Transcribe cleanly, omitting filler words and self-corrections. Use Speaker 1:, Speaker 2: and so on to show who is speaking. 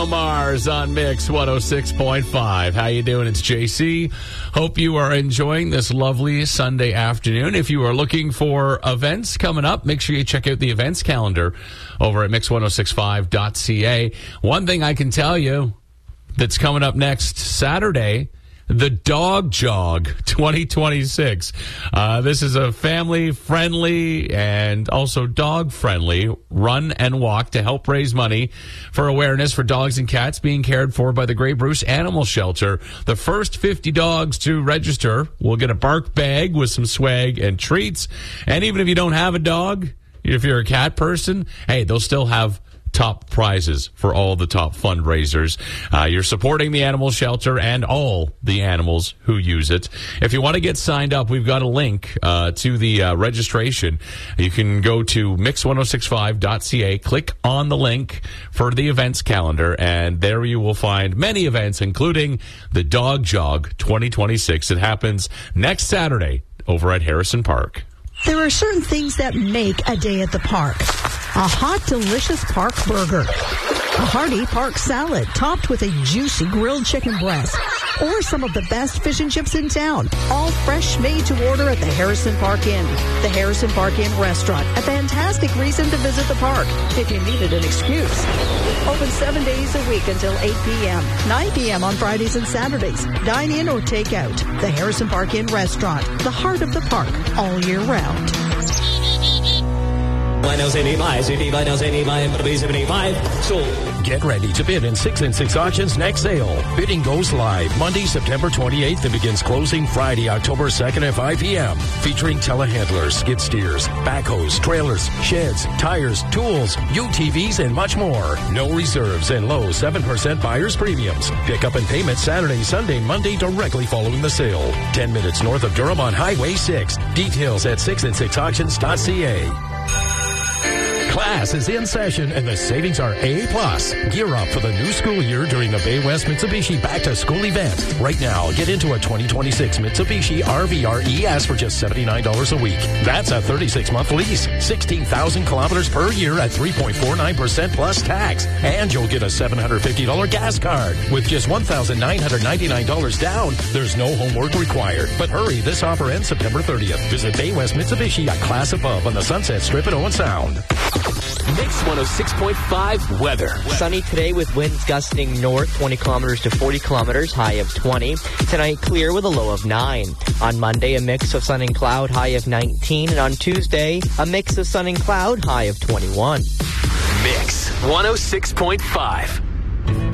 Speaker 1: Bruno Mars on Mix 106.5. How you doing? It's JC. Hope you are enjoying this lovely Sunday afternoon. If you are looking for events coming up, make sure you check out the events calendar over at mix1065.ca. One thing I can tell you that's coming up next Saturday, the Dog Jog 2026. This is a family-friendly and also dog-friendly run and walk to help raise money for awareness for dogs and cats being cared for by the Grey Bruce Animal Shelter. The first 50 dogs to register will get a bark bag with some swag and treats. And even if you don't have a dog, if you're a cat person, hey, they'll still have top prizes for all the top fundraisers. You're supporting the animal shelter and all the animals who use it. If you want to get signed up, we've got a link to the registration. You can go to mix1065.ca, click on the link for the events calendar, and there you will find many events, including the Dog Jog 2026. It happens next Saturday over at Harrison Park.
Speaker 2: There are certain things that make a day at the park. A hot, delicious park burger. A hearty park salad topped with a juicy grilled chicken breast. Or some of the best fish and chips in town. All fresh, made to order at the Harrison Park Inn. The Harrison Park Inn Restaurant. A fantastic reason to visit the park if you needed an excuse. Open 7 days a week until 8 p.m. 9 p.m. on Fridays and Saturdays. Dine in or take out. The Harrison Park Inn Restaurant. The heart of the park all year round.
Speaker 3: Get ready to bid in 6 and 6 Auctions next sale. Bidding goes live Monday, September 28th and begins closing Friday, October 2nd at 5 p.m. Featuring telehandlers, skid steers, backhoes, trailers, sheds, tires, tools, UTVs, and much more. No reserves and low 7% buyer's premiums. Pick up and payment Saturday, Sunday, Monday directly following the sale. 10 minutes north of Durham on Highway 6. Details at 6and6auctions.ca. Class is in session and the savings are A+. Gear up for the new school year during the Bay West Mitsubishi Back to School event. Right now, get into a 2026 Mitsubishi RVR ES for just $79 a week. That's a 36-month lease, 16,000 kilometers per year at 3.49% plus tax. And you'll get a $750 gas card. With just $1,999 down, there's no homework required. But hurry, this offer ends September 30th. Visit Bay West Mitsubishi, a class above on the Sunset Strip at Owen Sound.
Speaker 4: Mix 106.5 weather.
Speaker 5: Sunny today with winds gusting north 20 kilometers to 40 kilometers, high of 20. Tonight clear with a low of 9. On Monday, a mix of sun and cloud, high of 19. And on Tuesday, a mix of sun and cloud, high of 21.
Speaker 4: Mix 106.5.